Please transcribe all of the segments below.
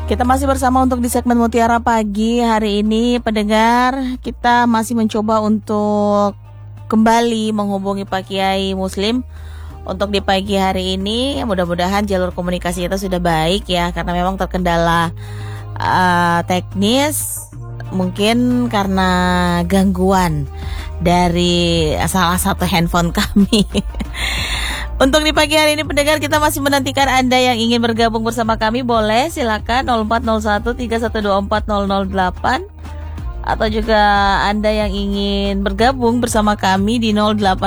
Kita masih bersama untuk di segmen Mutiara Pagi hari ini, pendengar. Kita masih mencoba untuk kembali menghubungi Pak Kiai Muslim untuk di pagi hari ini. Mudah-mudahan jalur komunikasi kita sudah baik ya, karena memang terkendala teknis, mungkin karena gangguan dari salah satu handphone kami. Untuk di pagi hari ini, pendengar, kita masih menantikan Anda yang ingin bergabung bersama kami. Boleh, silakan 0401 3124 008. Atau juga Anda yang ingin bergabung bersama kami di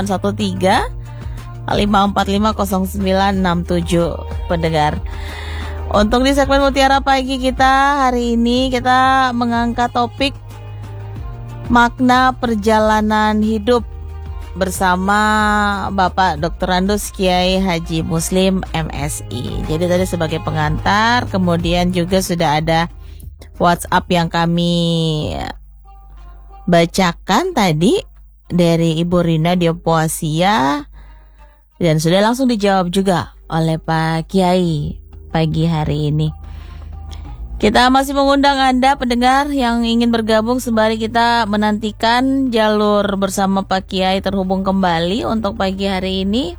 0813 545 0967, pendengar. Untuk di segmen Mutiara Pagi kita hari ini, kita mengangkat topik makna perjalanan hidup bersama Bapak Dr. Randus Kiai Haji Muslim MSI. Jadi tadi sebagai pengantar, kemudian juga sudah ada WhatsApp yang kami bacakan tadi dari Ibu Rina di Poasia, dan sudah langsung dijawab juga oleh Pak Kiai pagi hari ini. Kita masih mengundang Anda pendengar yang ingin bergabung sembari kita menantikan jalur bersama Pak Kiai terhubung kembali untuk pagi hari ini.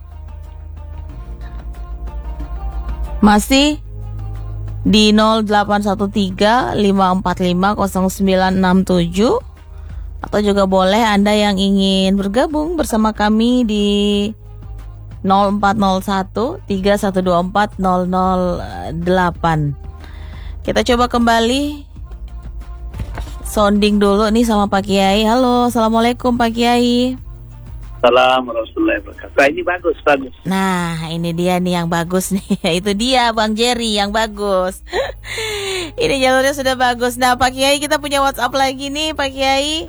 Masih di 0813 545 0967, atau juga boleh Anda yang ingin bergabung bersama kami di 0401 3124 008. Kita coba kembali sounding dulu nih sama Pak Kiai. Halo, Assalamualaikum Pak Kiai. Assalamualaikum warahmatullahi wabarakatuh. Ini bagus. Nah, ini dia nih yang bagus nih. Itu dia Bang Jerry yang bagus. Ini jalurnya sudah bagus. Nah, Pak Kiai, kita punya WhatsApp lagi nih Pak Kiai.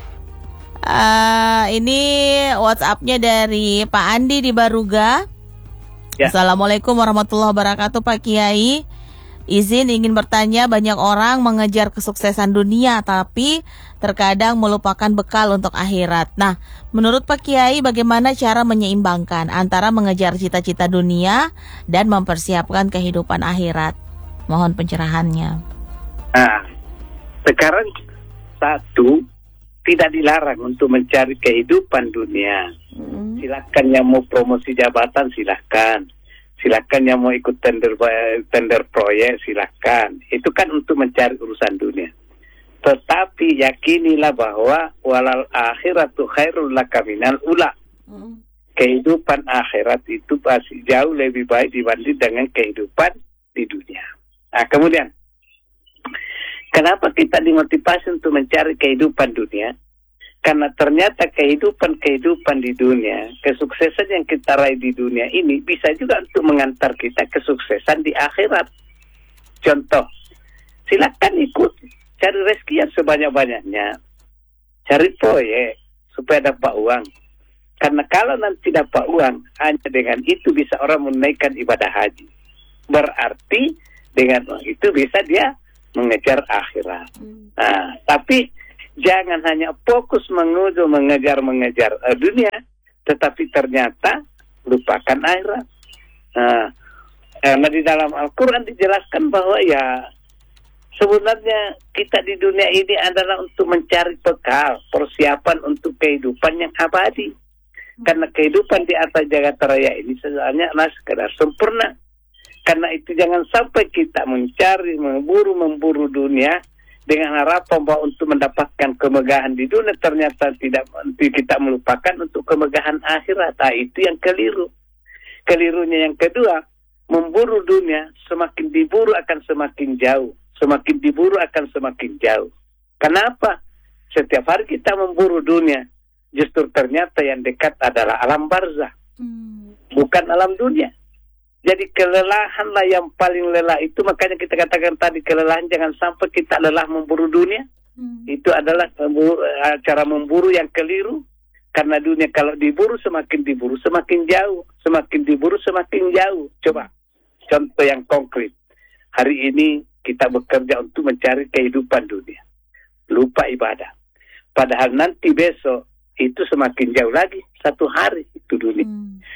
Ini WhatsApp-nya dari Pak Andi di Baruga. Ya. Assalamualaikum warahmatullahi wabarakatuh Pak Kiai. Izin ingin bertanya, banyak orang mengejar kesuksesan dunia tapi terkadang melupakan bekal untuk akhirat. Nah, menurut Pak Kiai, bagaimana cara menyeimbangkan antara mengejar cita-cita dunia dan mempersiapkan kehidupan akhirat? Mohon pencerahannya. Nah, sekarang satu, tidak dilarang untuk mencari kehidupan dunia. Silakan yang mau promosi jabatan, silakan. Silakan yang mau ikut tender proyek, silakan. Itu kan untuk mencari urusan dunia. Tetapi yakinilah bahwa walal akhiratu khairul laka minal ula. Kehidupan akhirat itu pasti jauh lebih baik dibanding dengan kehidupan di dunia. Nah, kemudian kenapa kita dimotivasi untuk mencari kehidupan dunia? Karena ternyata kehidupan di dunia, kesuksesan yang kita raih di dunia ini bisa juga untuk mengantar kita kesuksesan di akhirat. Contoh, silakan ikut cari rezeki yang sebanyak-banyaknya, cari proyek supaya dapat uang. Karena kalau nanti dapat uang, hanya dengan itu bisa orang menaikkan ibadah haji. Berarti dengan uang itu bisa dia mengejar akhirat. Nah, tapi jangan hanya fokus mengejar dunia, tetapi ternyata lupakan akhirat. Nah, karena di dalam Al-Quran dijelaskan bahwa ya sebenarnya kita di dunia ini adalah untuk mencari bekal, persiapan untuk kehidupan yang abadi. Karena kehidupan di atas jagat raya ini sebenarnya sekedar sempurna. Karena itu jangan sampai kita mencari, memburu dunia dengan harapan bahwa untuk mendapatkan kemegahan di dunia ternyata kita melupakan untuk kemegahan akhirat. Nah, itu yang keliru. Kelirunya yang kedua, memburu dunia, semakin diburu akan semakin jauh. Semakin diburu akan semakin jauh. Kenapa? Setiap hari kita memburu dunia, justru ternyata yang dekat adalah alam barzah. Bukan alam dunia. Jadi kelelahanlah yang paling lelah itu, makanya kita katakan tadi kelelahan jangan sampai kita lelah memburu dunia. Itu adalah cara memburu yang keliru. Karena dunia kalau diburu semakin jauh, semakin diburu semakin jauh. Coba contoh yang konkret. Hari ini kita bekerja untuk mencari kehidupan dunia, lupa ibadah. Padahal nanti besok itu semakin jauh lagi, satu hari itu dunia.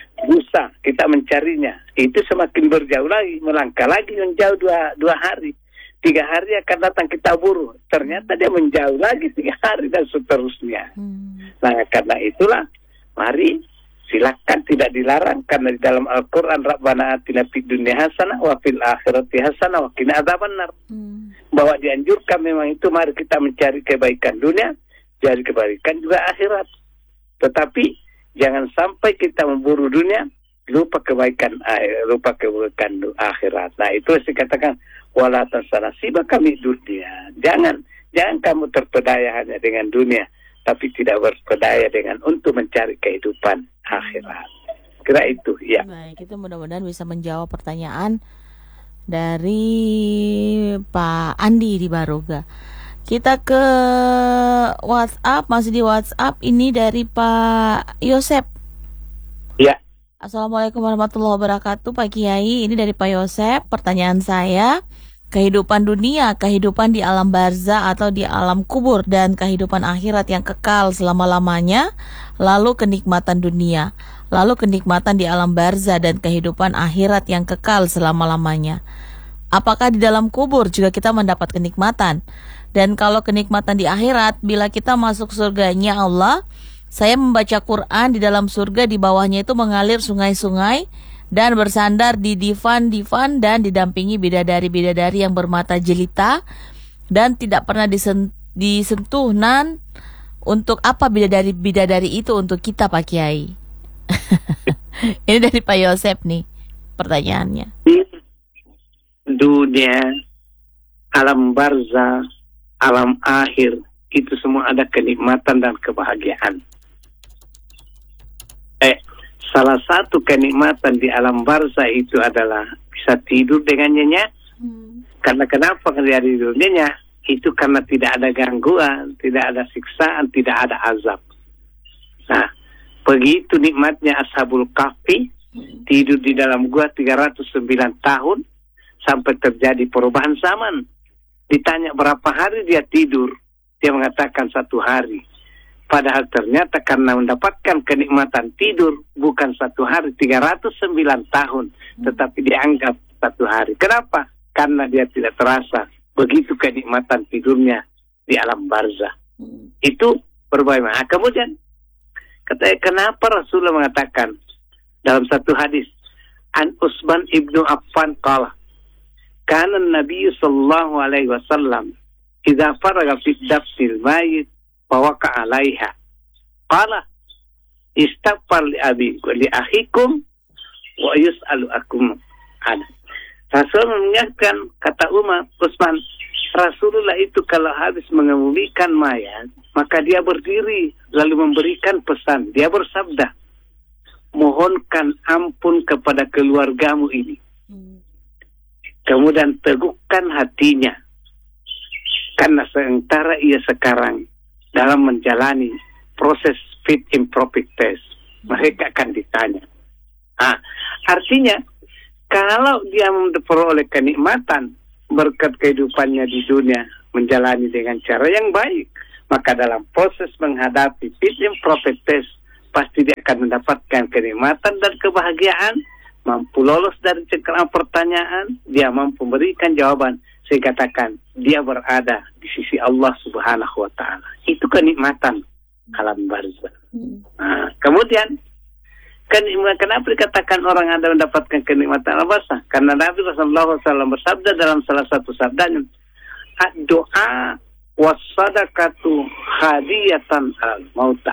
Lusa kita mencarinya, itu semakin berjauh lagi, melangkah lagi menjauh dua hari. 3 hari akan datang kita buru. Ternyata dia menjauh lagi 3 hari dan seterusnya. Nah, karena itulah, mari silakan, tidak dilarang, karena di dalam Al-Quran Rabbana atina fid dunya hasanah wa fil akhirati hasanah wa qina adzabannar. Bahwa dianjurkan memang itu, mari kita mencari kebaikan dunia, cari kebaikan juga akhirat. Tetapi jangan sampai kita memburu dunia, lupa kebaikan akhirat. Nah, itu saya katakan wala tansanasiba kami dunia. Jangan kamu terpedaya hanya dengan dunia, tapi tidak berpedaya dengan untuk mencari kehidupan akhirat. Kira itu, ya. Baik, itu mudah-mudahan bisa menjawab pertanyaan dari Pak Andi di Baruga. Kita ke WhatsApp, masih di WhatsApp, ini dari Pak Yosep. Ya. Assalamualaikum warahmatullahi wabarakatuh, Pak Kiai. Ini dari Pak Yosep. Pertanyaan saya, kehidupan dunia, kehidupan di alam barzah atau di alam kubur, dan kehidupan akhirat yang kekal selama-lamanya, lalu kenikmatan dunia, lalu kenikmatan di alam barzah dan kehidupan akhirat yang kekal selama-lamanya. Apakah di dalam kubur juga kita mendapat kenikmatan? Dan kalau kenikmatan di akhirat, bila kita masuk surganya Allah, saya membaca Quran, di dalam surga di bawahnya itu mengalir sungai-sungai dan bersandar di divan-divan dan didampingi bidadari-bidadari yang bermata jelita dan tidak pernah disentuh nan. Untuk apa bidadari-bidadari itu untuk kita, Pak Kiai? Ini dari Pak Yosep nih pertanyaannya. Dunia, alam barzah, alam akhir, itu semua ada kenikmatan dan kebahagiaan. Salah satu kenikmatan di alam barzah itu adalah bisa tidur dengan nyenyak. Karena kenapa dia tidur nyenyak? Itu karena tidak ada gangguan, tidak ada siksaan, tidak ada azab. Nah, begitu nikmatnya Ashabul Kahfi, tidur di dalam gua 309 tahun sampai terjadi perubahan zaman. Ditanya berapa hari dia tidur, dia mengatakan 1 hari. Padahal ternyata karena mendapatkan kenikmatan tidur bukan 1 hari, 309 tahun, tetapi dianggap 1 hari. Kenapa? Karena dia tidak terasa begitu kenikmatan tidurnya di alam barzah. Itu berbagaimana. Kemudian kenapa Rasulullah mengatakan dalam satu hadis, An Utsman ibnu Affan qala, kana Nabi sallallahu alaihi wasallam idza faraga fi dafsil mayit fawaka alaiha qala istaghfar li abi wa li akhikum wa yus'alu akum an. Rasul mengingatkan, kata Utsman, Rasulullah itu kalau habis mengemumikan mayat, maka dia berdiri lalu memberikan pesan. Dia bersabda, mohonkan ampun kepada keluargamu ini. Kemudian teguhkan hatinya, karena sementara ia sekarang dalam menjalani proses fit and proper test, mereka akan ditanya. Artinya kalau dia memperoleh kenikmatan berkat kehidupannya di dunia, menjalani dengan cara yang baik, maka dalam proses menghadapi fit and proper test pasti dia akan mendapatkan kenikmatan dan kebahagiaan, mampu lolos dari cengkraman pertanyaan, dia mampu memberikan jawaban. Saya katakan dia berada di sisi Allah Subhanahu wa Ta'ala. Itu kenikmatan alam barzah. Kemudian kenapa dikatakan orang ada mendapatkan kenikmatan alam barzah? Karena Nabi Rasulullah SAW bersabda dalam salah satu sabdanya, doa wassadaqatu hadiyatan al-mautah.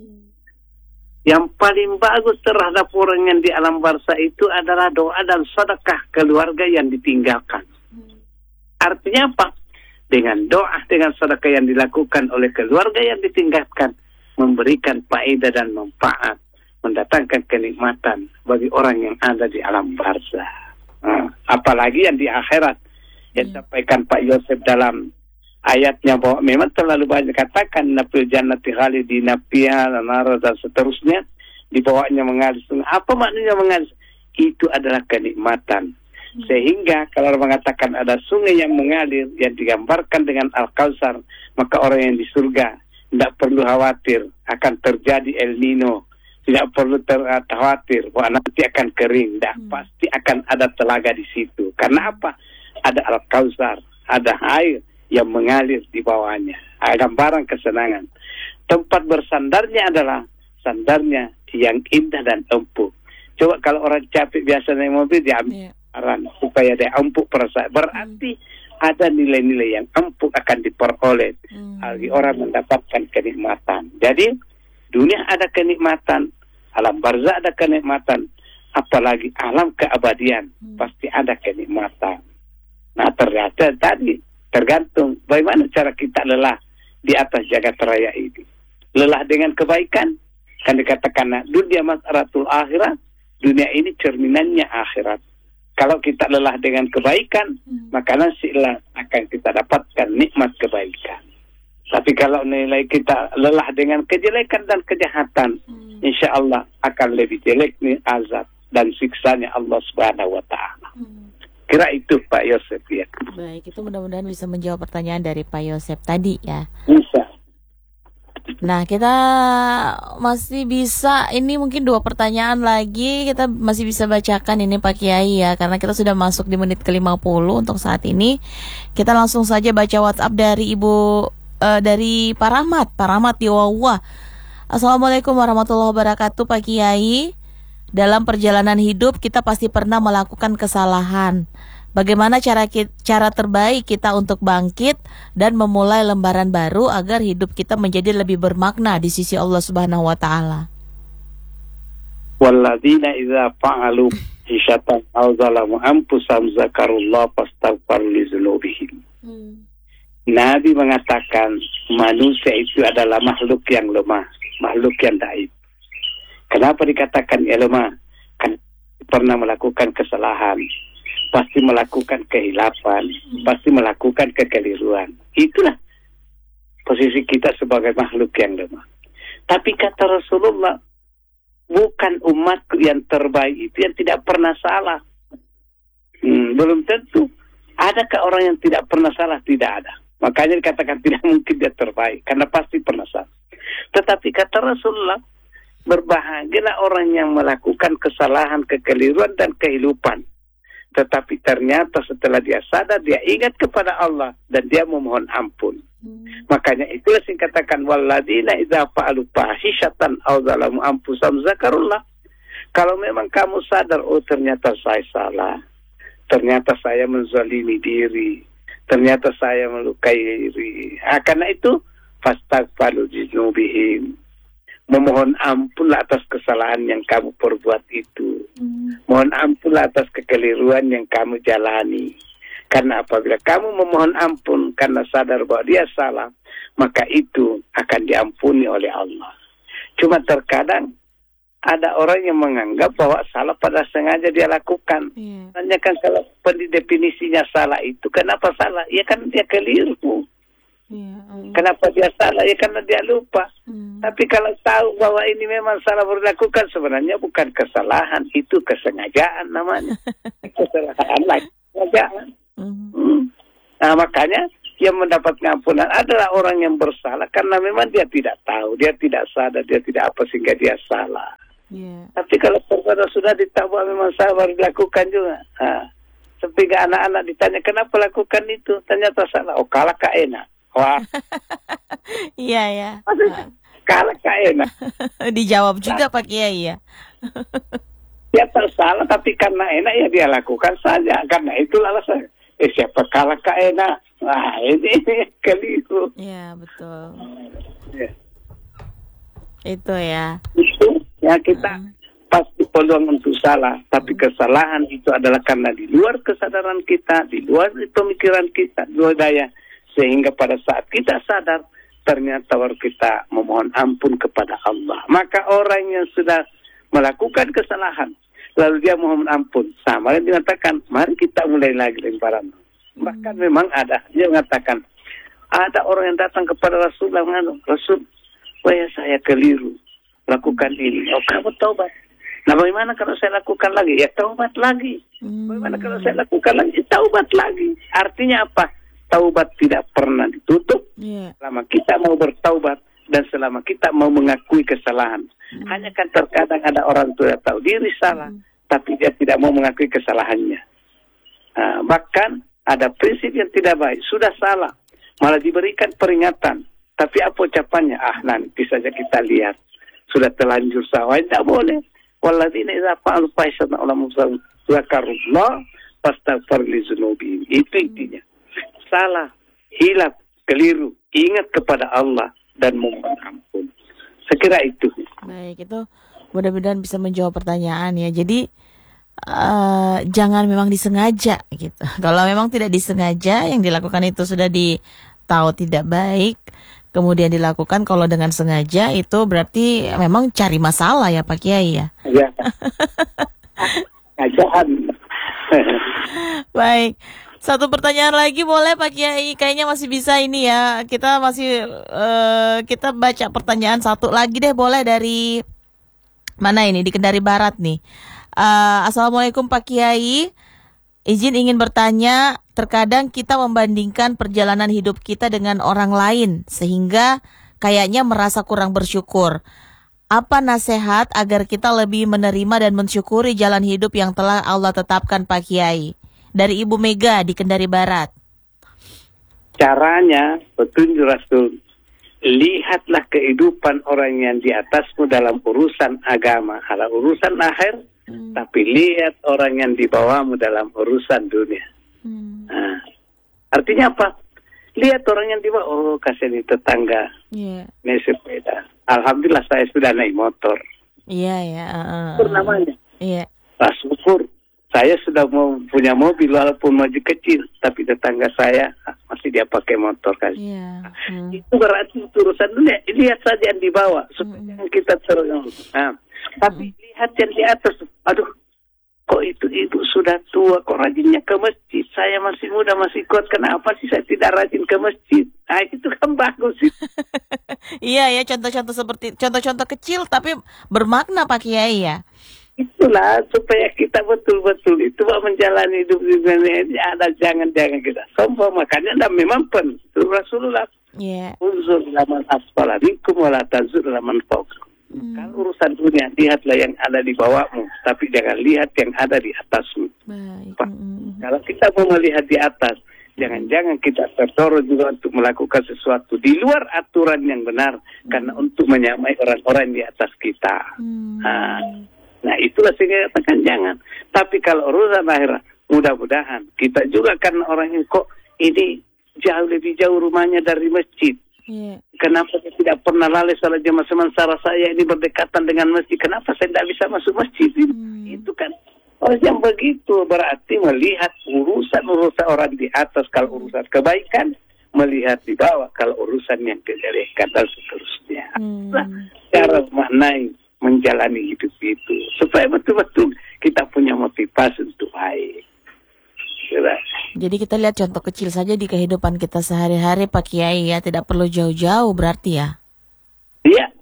Yang paling bagus terhadap orang yang di alam barzah itu adalah doa dan sedekah keluarga yang ditinggalkan. Artinya apa? Dengan doa, dengan sedekah yang dilakukan oleh keluarga yang ditinggalkan, memberikan faedah dan manfaat, mendatangkan kenikmatan bagi orang yang ada di alam barzah. Apalagi yang di akhirat, yang disampaikan Pak Yosef dalam ayatnya, bahwa memang terlalu banyak katakan nafil jannati khalidina fiha dan seterusnya, di bawahnya mengalir sungai. Apa maknanya mengalir? Itu adalah kenikmatan. Sehingga kalau mengatakan ada sungai yang mengalir yang digambarkan dengan Al-Kautsar, maka orang yang di surga tidak perlu khawatir akan terjadi El Nino, tidak perlu khawatir bahwa nanti akan kering, pasti akan ada telaga di situ. Karena apa? Ada Al-Kautsar, ada air yang mengalir di bawahnya. Gambaran kesenangan. Tempat bersandarnya adalah sandarnya yang indah dan empuk. Coba kalau orang capek biasa naik mobil, dia ambil supaya dia empuk perasaan. Berarti ada nilai-nilai yang empuk akan diperoleh bagi orang mendapatkan kenikmatan. Jadi dunia ada kenikmatan, alam barzah ada kenikmatan, apalagi alam keabadian pasti ada kenikmatan. Nah ternyata tadi tergantung bagaimana cara kita lelah di atas jagat raya ini. Lelah dengan kebaikan, kan dikatakan dunia masaratul akhirat, dunia ini cerminannya akhirat. Kalau kita lelah dengan kebaikan, maka nantilah akan kita dapatkan nikmat kebaikan. Tapi kalau nilai kita lelah dengan kejelekan dan kejahatan, insya Allah akan lebih jelek nih azab dan siksanya Allah Subhanahu wa Ta'ala. Kira itu Pak Yosef ya. Baik, itu mudah-mudahan bisa menjawab pertanyaan dari Pak Yosef tadi ya. Bisa. Nah, kita masih bisa, ini mungkin 2 pertanyaan lagi kita masih bisa bacakan ini Pak Kiai ya, karena kita sudah masuk di menit ke-50 untuk saat ini. Kita langsung saja baca WhatsApp dari dari Pak Rahmat di Wawa. Assalamualaikum warahmatullahi wabarakatuh Pak Kiai. Dalam perjalanan hidup kita pasti pernah melakukan kesalahan. Bagaimana cara terbaik kita untuk bangkit dan memulai lembaran baru agar hidup kita menjadi lebih bermakna di sisi Allah Subhanahu wa Ta'ala? Walladzina idza fa'alu hisyatan aw zalamu anfusahum zakarullah fastaghfiru lidzunubihim. Nabi mengatakan manusia itu adalah makhluk yang lemah, makhluk yang dhaif. Kenapa dikatakan ia lemah? Kan pernah melakukan kesalahan, pasti melakukan kehilapan, pasti melakukan kekeliruan. Itulah posisi kita sebagai makhluk yang lemah. Tapi kata Rasulullah, bukan umatku yang terbaik itu yang tidak pernah salah. Belum tentu. Adakah orang yang tidak pernah salah? Tidak ada. Makanya dikatakan tidak mungkin dia terbaik, karena pasti pernah salah. Tetapi kata Rasulullah, berbahagialah orang yang melakukan kesalahan, kekeliruan dan kehilapan. Tetapi ternyata setelah dia sadar, dia ingat kepada Allah dan dia memohon ampun. Makanya itulah yang katakan walladzina idza fa'alu fahisyatan aw zalamu anfusahum zakarullah. Kalau memang kamu sadar, oh ternyata saya salah, ternyata saya menzalimi diri, ternyata saya melukai diri. Karena itu fastaghfiru dzunubihim. Memohon ampunlah atas kesalahan yang kamu perbuat itu. Mohon ampunlah atas kekeliruan yang kamu jalani. Karena apabila kamu memohon ampun karena sadar bahwa dia salah, maka itu akan diampuni oleh Allah. Cuma terkadang ada orang yang menganggap bahwa salah pada sengaja dia lakukan. Tanyakan kalau definisinya salah itu, kenapa salah? Ya kan dia keliru. Kenapa dia salah? Ya karena dia lupa. Tapi kalau tahu bahwa ini memang salah berlakukan, sebenarnya bukan kesalahan, itu kesengajaan namanya. Kesalahan lagi, kesengajaan. Nah makanya yang mendapat pengampunan adalah orang yang bersalah karena memang dia tidak tahu, dia tidak sadar, dia tidak apa sehingga dia salah. Tapi kalau perkara sudah ditahu memang salah baru dilakukan juga. Sehingga anak-anak ditanya kenapa lakukan itu, ternyata salah. Oh kalah kak enak. Wah. Iya ya. Kalah kak enak. Dijawab juga Pak Kiai ya. Dia tersalah tapi karena enak ya dia lakukan saja. Karena itulah alasan. Siapa kalah kak enak. Wah ini keliru. Iya betul. Ya. Itu ya. Itu ya kita pasti peluang untuk salah. Tapi kesalahan itu adalah karena di luar kesadaran kita, di luar pemikiran kita, di luar daya. Sehingga pada saat kita sadar, ternyata baru kita memohon ampun kepada Allah. Maka orang yang sudah melakukan kesalahan, lalu dia mohon ampun, sama yang dikatakan, mari kita mulai lagi lembaran. Bahkan memang ada, dia mengatakan, ada orang yang datang kepada Rasulullah, Rasul, wah saya keliru, lakukan ini. Oh kamu taubat. Nah bagaimana kalau saya lakukan lagi? Ya taubat lagi. Bagaimana kalau saya lakukan lagi? Ya, taubat lagi. Artinya apa? Taubat tidak pernah ditutup selama kita mau bertaubat dan selama kita mau mengakui kesalahan. Hanya kan terkadang ada orang tua tahu diri salah, tapi dia tidak mau mengakui kesalahannya. Bahkan ada prinsip yang tidak baik, sudah salah, malah diberikan peringatan. Tapi apa ucapannya? Nanti saja kita lihat. Sudah terlanjur salah, tidak boleh. Walladzina idza fa'alu fahishatan aw lam zakarullah fastaghfir li dzunubihim. Itu intinya. Salah, hilaf, keliru, ingat kepada Allah dan mohon ampun. Sekira itu. Baik, itu mudah-mudahan bisa menjawab pertanyaan ya. Jadi jangan memang disengaja gitu. Kalau memang tidak disengaja, yang dilakukan itu sudah tahu tidak baik, kemudian dilakukan. Kalau dengan sengaja itu berarti memang cari masalah ya Pak Kiai ya. Ya. Ajaan. Baik. Satu pertanyaan lagi boleh Pak Kiai? Kayaknya masih bisa ini ya. Kita masih kita baca pertanyaan satu lagi deh, boleh, dari mana ini? Di Kendari Barat nih. Assalamualaikum Pak Kiai. Izin ingin bertanya, terkadang kita membandingkan perjalanan hidup kita dengan orang lain sehingga kayaknya merasa kurang bersyukur. Apa nasihat agar kita lebih menerima dan mensyukuri jalan hidup yang telah Allah tetapkan Pak Kiai? Dari Ibu Mega di Kendari Barat. Caranya, petunjuk Rasul, lihatlah kehidupan orang yang di atasmu dalam urusan agama, ala urusan akhir, tapi lihat orang yang di bawahmu dalam urusan dunia. Nah, artinya apa? Lihat orang yang di bawah, kasihan ini tetangga, naik sepeda. Alhamdulillah saya sudah naik motor. Syukur namanya. Syukur. Saya sudah mau punya mobil walaupun maju kecil, tapi tetangga saya masih dia pakai motor kan. Itu berarti urusan dunia. Lihat saja yang di bawah supaya kita terus. Tapi lihat yang di atas. Aduh, kok itu ibu sudah tua, kok rajinnya ke masjid. Saya masih muda, masih kuat. Kenapa sih saya tidak rajin ke masjid? Itu kan bagus. Iya ya, contoh-contoh kecil tapi bermakna Pak Kiai ya. Itulah supaya kita betul-betul itu menjalani hidup di dunia ini, ada jangan-jangan kita sombong. Makanya dan memang Rasulullah unzur laman asfala minkum wala tanzur laman fawqakum. Kalau urusan dunia, lihatlah yang ada di bawahmu, tapi jangan lihat yang ada di atasmu. Kalau kita mau melihat di atas, jangan-jangan kita terdorong juga untuk melakukan sesuatu di luar aturan yang benar, karena untuk menyamai orang-orang di atas kita. Nah itulah sehingga katakan jangan. Tapi kalau urusan akhirat, mudah-mudahan kita juga karena orang yang kok ini lebih jauh rumahnya dari masjid. Kenapa saya tidak pernah lalai salat jamaah sementara saya ini berdekatan dengan masjid? Kenapa saya tidak bisa masuk masjid ini? Itu kan orang yang begitu berarti melihat urusan orang di atas kalau urusan kebaikan, melihat di bawah kalau urusan yang kejelekan dan seterusnya. Cara maknai menjalani hidup itu supaya betul-betul kita punya motivasi untuk baik. Jadi kita lihat contoh kecil saja di kehidupan kita sehari-hari Pak Kiai ya, tidak perlu jauh-jauh berarti ya. Iya.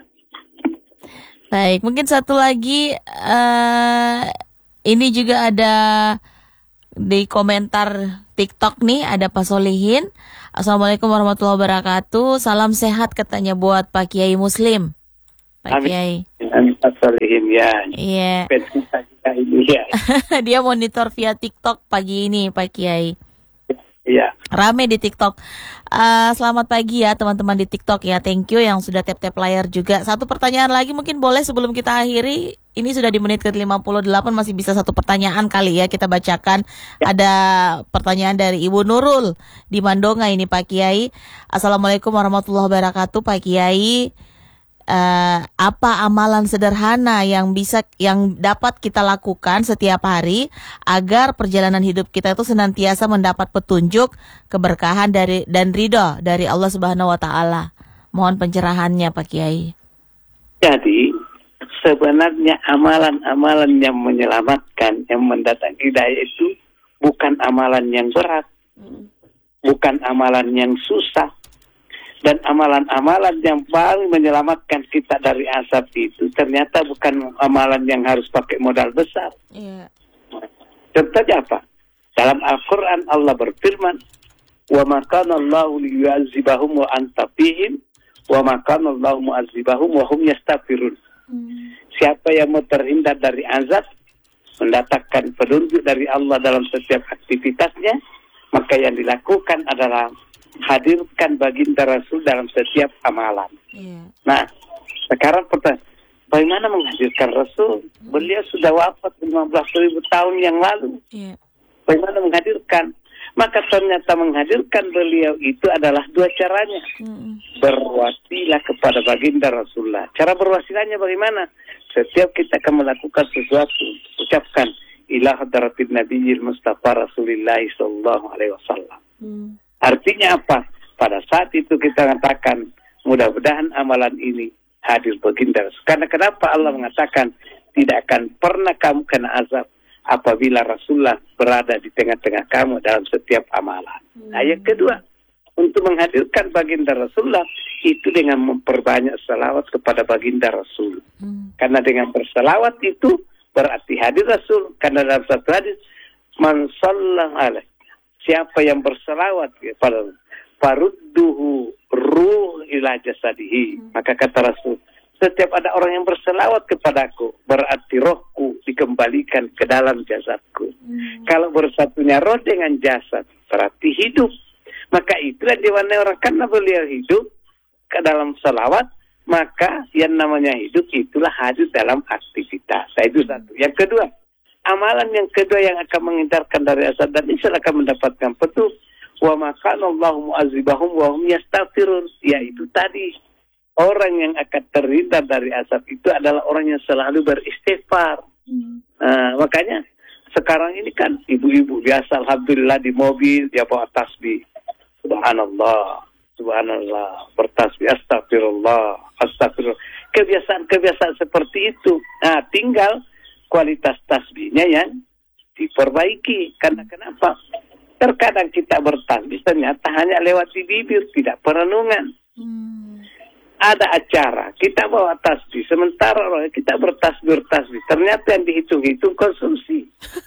Baik, mungkin satu lagi ini juga ada di komentar TikTok nih, ada Pak Solihin. Assalamualaikum warahmatullahi wabarakatuh. Salam sehat katanya buat Pak Kiai Muslim. Pak Kiai. Amin Pak Solihin ya. Iya. Dia monitor via TikTok pagi ini Pak Kiai. Iya. Rame di TikTok. Selamat pagi ya teman-teman di TikTok ya. Thank you yang sudah tap-tap layar juga. Satu pertanyaan lagi mungkin boleh sebelum kita akhiri. Ini sudah di menit ke-58, masih bisa satu pertanyaan kali ya kita bacakan. Ada pertanyaan dari Ibu Nurul di Mandonga ini Pak Kiai. Assalamualaikum warahmatullahi wabarakatuh Pak Kiai. Apa amalan sederhana yang dapat kita lakukan setiap hari agar perjalanan hidup kita itu senantiasa mendapat petunjuk, keberkahan dan ridho dari Allah Subhanahu wa taala. Mohon pencerahannya Pak Kiai. Jadi sebenarnya amalan-amalan yang menyelamatkan, yang mendatangkan hidayah itu bukan amalan yang berat, bukan amalan yang susah. Dan amalan-amalan yang paling menyelamatkan kita dari asap itu ternyata bukan amalan yang harus pakai modal besar. Contohnya apa? Dalam Al-Quran Allah berfirman, وَمَا كَانَ اللَّهُ لِيُعَذِّبَهُمْ وَأَنْتَ فِيهِمْ وَمَا كَانَ اللَّهُ مُعَذِّبَهُمْ وَهُمْ يَسْتَغْفِرُونَ. Siapa yang mau terhindar dari azab, mendatangkan petunjuk dari Allah dalam setiap aktivitasnya, maka yang dilakukan adalah hadirkan baginda Rasul dalam setiap amalan. Nah, sekarang bagaimana menghadirkan Rasul? Beliau sudah wafat 15.000 tahun yang lalu. Bagaimana menghadirkan? Maka ternyata menghadirkan beliau itu adalah dua caranya. Berwasilah kepada baginda Rasulullah. Cara berwasilahnya bagaimana? Setiap kita akan melakukan sesuatu, ucapkan ila hadratin nabiyil mustafa Rasulillah sallallahu alaihi wasallam. Artinya apa? Pada saat itu kita mengatakan mudah-mudahan amalan ini hadir baginda. Karena kenapa Allah mengatakan tidak akan pernah kamu kena azab apabila Rasulullah berada di tengah-tengah kamu dalam setiap amalan. Nah, yang kedua, untuk menghadirkan baginda Rasulullah itu dengan memperbanyak salawat kepada baginda Rasul. Karena dengan bersalawat itu berarti hadir Rasul. Karena dalam satu hadis, man sallallahu alaihi, siapa yang bersalawat kepada farudduhu ruh ila jasadihi. Maka kata Rasul, setiap ada orang yang berselawat kepadaku, berarti rohku dikembalikan ke dalam jasadku. Kalau bersatunya roh dengan jasad, berarti hidup. Maka itulah diwarnai orang, karena beliau hidup ke dalam salawat, maka yang namanya hidup itulah hadir dalam aktivitas. Nah, itu satu. Yang kedua, amalan yang kedua yang akan menghindarkan dari azab dan insya Allah akan mendapatkan petunjuk. Wa makanallahu mu'azibahum wa hum yastaghfirun, yaitu tadi orang yang akan terhindar dari azab itu adalah orang yang selalu beristighfar. Makanya sekarang ini kan ibu-ibu biasa alhamdulillah di mobil dia bawa tasbih. Subhanallah, subhanallah, bertasbih astagfirullah, astagfirullah. Kebiasaan-kebiasaan seperti itu. Nah, tinggal kualitas tasbihnya yang diperbaiki. Karena kenapa? Terkadang kita bertasbih ternyata hanya lewat di bibir, tidak perenungan. Ada acara, kita bawa tasbih, sementara kita bertasbih, ternyata yang dihitung-hitung konsumsi.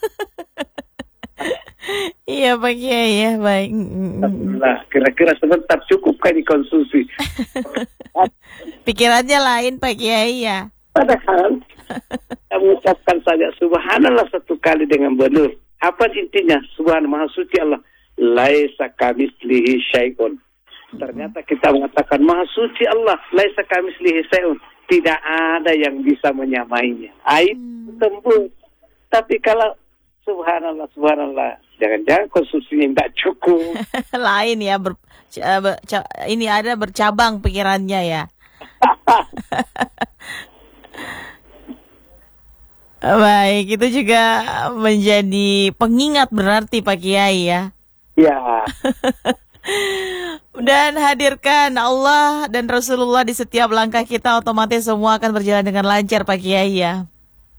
Iya Pak Kiai ya, baik. Nah, kira-kira sebentar cukup kan dikonsumsi. Pikirannya lain Pak Kiai ya. Padahal kita mengucapkan saja subhanallah satu kali dengan benar. Apa intinya? Subhanallah, maha suci Allah. Laisa kamitslihi syai'un. Ternyata kita mengatakan maha suci Allah, laisa kamitslihi syai'un. Tidak ada yang bisa menyamainya. Aib tembus. Tapi kalau subhanallah, subhanallah, jangan-jangan konsumsinya tidak cukup. Lain ya, ini ada bercabang pikirannya ya. Baik, itu juga menjadi pengingat berarti Pak Kiai ya. Ya. Dan hadirkan Allah dan Rasulullah di setiap langkah kita, otomatis semua akan berjalan dengan lancar Pak Kiai ya.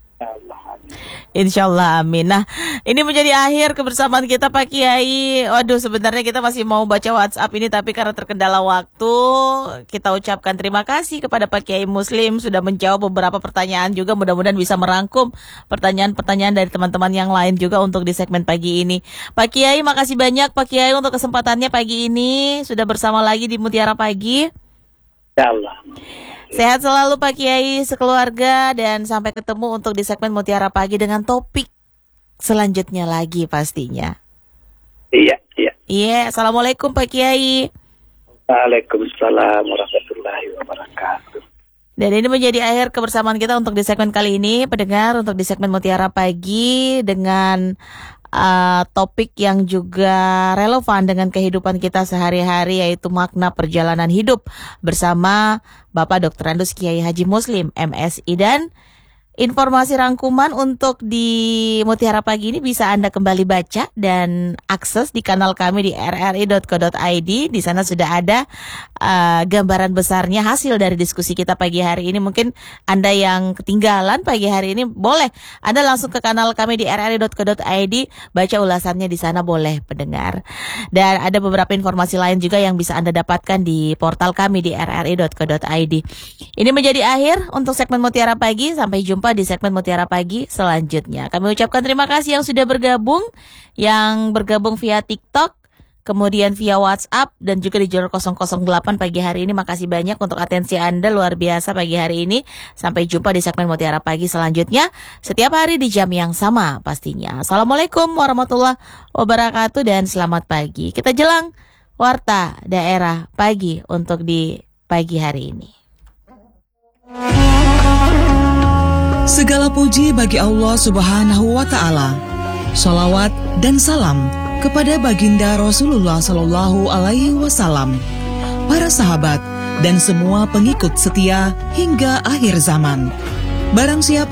Insya Allah, amin. Nah, ini menjadi akhir kebersamaan kita Pak Kiai. Waduh, sebenarnya kita masih mau baca WhatsApp ini, tapi karena terkendala waktu, kita ucapkan terima kasih kepada Pak Kiai Muslim sudah menjawab beberapa pertanyaan juga. Mudah-mudahan bisa merangkum pertanyaan-pertanyaan dari teman-teman yang lain juga untuk di segmen pagi ini. Pak Kiai, makasih banyak Pak Kiai untuk kesempatannya pagi ini. Sudah bersama lagi di Mutiara Pagi. Ya Allah. Sehat selalu Pak Kiai sekeluarga, dan sampai ketemu untuk di segmen Mutiara Pagi dengan topik selanjutnya lagi pastinya. Iya. Iya, Assalamualaikum Pak Kiai. Waalaikumsalam warahmatullahi wabarakatuh. Dan ini menjadi akhir kebersamaan kita untuk di segmen kali ini, pendengar, untuk di segmen Mutiara Pagi dengan topik yang juga relevan dengan kehidupan kita sehari-hari, yaitu makna perjalanan hidup bersama Bapak Dr. Andus Kiai Haji Muslim MSI. Dan informasi rangkuman untuk di Mutiara Pagi ini bisa Anda kembali baca dan akses di kanal kami di rri.co.id. Di sana sudah ada gambaran besarnya hasil dari diskusi kita pagi hari ini. Mungkin Anda yang ketinggalan pagi hari ini, boleh Anda langsung ke kanal kami di rri.co.id, baca ulasannya di sana, boleh pendengar. Dan ada beberapa informasi lain juga yang bisa Anda dapatkan di portal kami di rri.co.id. Ini menjadi akhir untuk segmen Mutiara Pagi. Sampai jumpa di segmen Mutiara Pagi selanjutnya. Kami ucapkan terima kasih yang sudah bergabung, yang bergabung via TikTok. kemudian via WhatsApp dan juga di Jalur 008 pagi hari ini. Makasih banyak untuk atensi Anda, luar biasa pagi hari ini. Sampai jumpa di segmen Mutiara Pagi selanjutnya setiap hari di jam yang sama pastinya. Assalamualaikum warahmatullahi wabarakatuh dan selamat pagi. Kita jelang Warta Daerah Pagi untuk di pagi hari ini. Segala puji bagi Allah Subhanahu wa Ta'ala. Sholawat dan salam kepada baginda Rasulullah Sallallahu Alaihi Wasallam, para sahabat dan semua pengikut setia hingga akhir zaman. Barang siapa